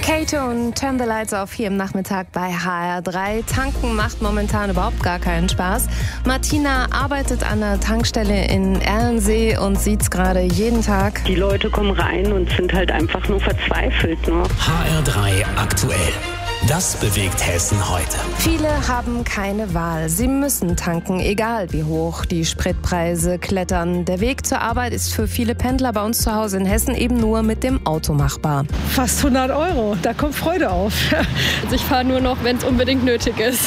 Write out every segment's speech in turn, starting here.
Kato und Turn the Lights Off hier im Nachmittag bei HR3. Tanken macht momentan überhaupt gar keinen Spaß. Martina arbeitet an der Tankstelle in Erlensee und sieht's gerade jeden Tag. Die Leute kommen rein und sind halt einfach nur verzweifelt. Ne? HR3 aktuell. Das bewegt Hessen heute. Viele haben keine Wahl. Sie müssen tanken, egal wie hoch die Spritpreise klettern. Der Weg zur Arbeit ist für viele Pendler bei uns zu Hause in Hessen eben nur mit dem Auto machbar. Fast 100 €, da kommt Freude auf. Also ich fahre nur noch, wenn es unbedingt nötig ist.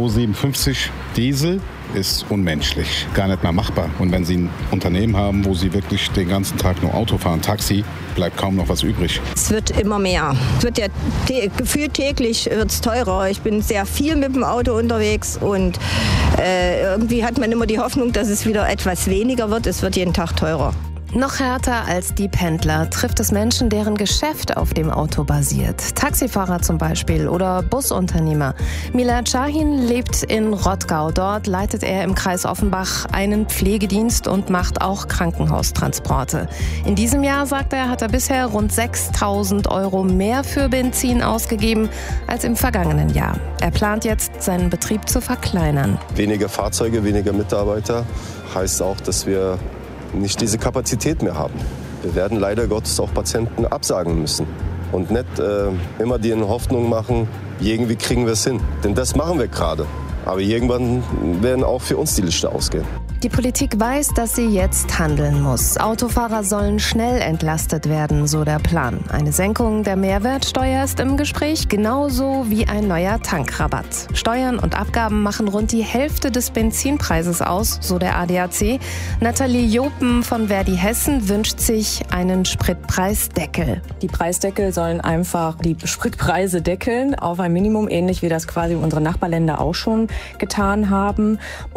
2,57 Diesel ist unmenschlich, gar nicht mehr machbar. Und wenn Sie ein Unternehmen haben, wo Sie wirklich den ganzen Tag nur Auto fahren, Taxi, bleibt kaum noch was übrig. Es wird immer mehr. Es wird ja gefühlt täglich wird's teurer. Ich bin sehr viel mit dem Auto unterwegs und irgendwie hat man immer die Hoffnung, dass es wieder etwas weniger wird. Es wird jeden Tag teurer. Noch härter als die Pendler trifft es Menschen, deren Geschäft auf dem Auto basiert. Taxifahrer zum Beispiel oder Busunternehmer. Milad Shahin lebt in Rottgau. Dort leitet er im Kreis Offenbach einen Pflegedienst und macht auch Krankenhaustransporte. In diesem Jahr, sagt er, hat er bisher rund 6.000 € mehr für Benzin ausgegeben als im vergangenen Jahr. Er plant jetzt, seinen Betrieb zu verkleinern. Weniger Fahrzeuge, weniger Mitarbeiter heißt auch, dass wir nicht diese Kapazität mehr haben. Wir werden leider Gottes auch Patienten absagen müssen und nicht immer die Hoffnung machen, irgendwie kriegen wir es hin. Denn das machen wir gerade. Aber irgendwann werden auch für uns die Lichter ausgehen. Die Politik weiß, dass sie jetzt handeln muss. Autofahrer sollen schnell entlastet werden, so der Plan. Eine Senkung der Mehrwertsteuer ist im Gespräch, genauso wie ein neuer Tankrabatt. Steuern und Abgaben machen rund die Hälfte des Benzinpreises aus, so der ADAC. Nathalie Jopen von Verdi Hessen wünscht sich einen Spritpreisdeckel. Die Preisdeckel sollen einfach die Spritpreise deckeln auf ein Minimum, ähnlich wie das quasi unsere Nachbarländer auch schon getan haben.